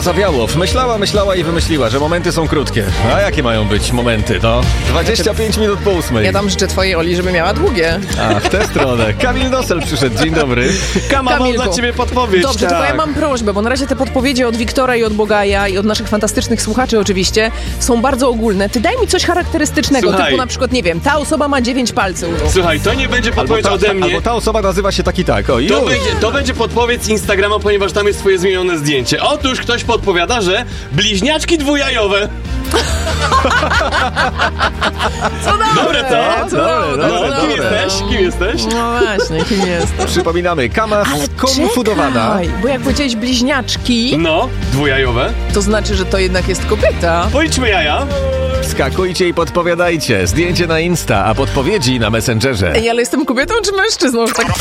Zawiałow myślała i wymyśliła, że momenty są krótkie. A jakie mają być momenty? No, 25 minut po 8. Ja tam życzę twojej Oli, żeby miała długie. A, w tę stronę. Kamil Nosel przyszedł. Dzień dobry. Mam dla ciebie podpowiedź. Dobrze, tylko ja mam prośbę, bo na razie te podpowiedzi od Wiktora i od Bogaja i od naszych fantastycznych słuchaczy oczywiście są bardzo ogólne. Ty daj mi coś charakterystycznego, Słuchaj. typu na przykład, nie wiem, ta osoba ma 9 palców. Słuchaj, to nie będzie podpowiedź ode mnie. Albo ta osoba nazywa się tak i tak. O, już. To będzie podpowiedź z Instagrama, ponieważ tam jest twoje zmienione zdjęcie. Otóż ktoś podpowiada, że bliźniaczki dwujajowe. Co Dobre to? Dobre. Kim jesteś? No właśnie, kim jest? Przypominamy, Kama skonfudowana. Czekaj, bo jak powiedziałeś bliźniaczki, No, dwujajowe. to znaczy, że to jednak jest kobieta. Policzmy jaja. Skakujcie i podpowiadajcie. Zdjęcie na Insta, a podpowiedzi na Messengerze. Ej, ale jestem kobietą czy mężczyzną? Że tak